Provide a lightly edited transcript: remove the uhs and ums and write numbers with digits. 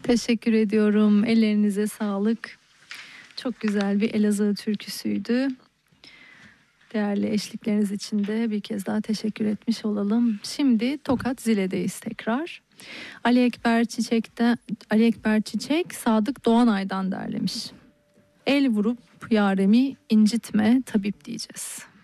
Teşekkür ediyorum. Ellerinize sağlık. Çok güzel bir Elazığ türküsüydü. Değerli eşlikleriniz için de bir kez daha teşekkür etmiş olalım. Şimdi Tokat Zile'deyiz tekrar. Ali Ekber Çiçek Sadık Doğanay'dan derlemiş. El vurup yaremi incitme tabip diyeceğiz.